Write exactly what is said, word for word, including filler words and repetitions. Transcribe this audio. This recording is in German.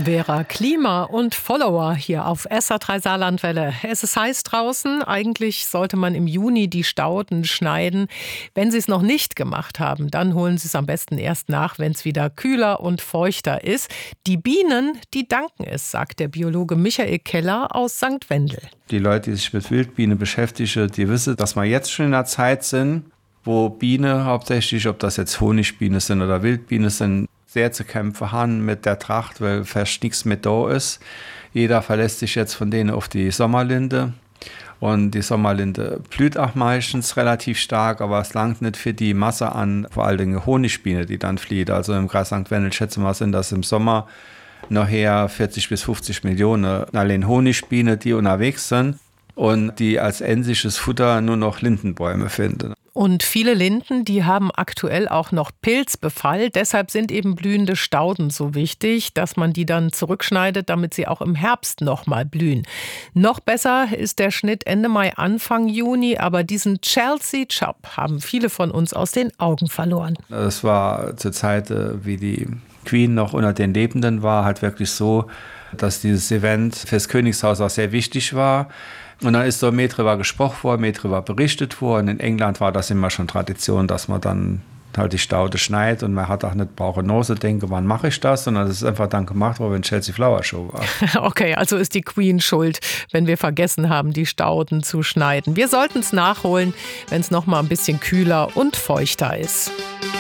Vera, Klima und Follower hier auf S R drei Saarlandwelle. Es ist heiß draußen. Eigentlich sollte man im Juni die Stauden schneiden. Wenn Sie es noch nicht gemacht haben, dann holen Sie es am besten erst nach, wenn es wieder kühler und feuchter ist. Die Bienen, die danken es, sagt der Biologe Michael Keller aus Sankt Wendel. Die Leute, die sich mit Wildbienen beschäftigen, die wissen, dass wir jetzt schon in einer Zeit sind, wo Bienen hauptsächlich, ob das jetzt Honigbienen sind oder Wildbienen sind, sehr zu kämpfen haben mit der Tracht, weil fast nichts mehr da ist. Jeder verlässt sich jetzt von denen auf die Sommerlinde. Und die Sommerlinde blüht auch meistens relativ stark, aber es langt nicht für die Masse an, vor allen Dingen Honigbiene, die dann flieht. Also im Kreis Sankt Wendel schätzen wir, sind das im Sommer nachher vierzig bis fünfzig Millionen allein Honigbiene, die unterwegs sind und die als endliches Futter nur noch Lindenbäume finden. Und viele Linden, die haben aktuell auch noch Pilzbefall. Deshalb sind eben blühende Stauden so wichtig, dass man die dann zurückschneidet, damit sie auch im Herbst noch mal blühen. Noch besser ist der Schnitt Ende Mai, Anfang Juni. Aber diesen Chelsea Chop haben viele von uns aus den Augen verloren. Es war zur Zeit, wie die Queen noch unter den Lebenden war, halt wirklich so, dass dieses Event fürs Königshaus auch sehr wichtig war. Und dann ist so mehr drüber gesprochen worden, mehr drüber berichtet worden. In England war das immer schon Tradition, dass man dann halt die Staude schneidet und man hat auch nicht Bauchnose denken, wann mache ich das, sondern es ist einfach dann gemacht worden, wenn Chelsea Flower Show war. Okay, also ist die Queen schuld, wenn wir vergessen haben, die Stauden zu schneiden. Wir sollten es nachholen, wenn es noch mal ein bisschen kühler und feuchter ist.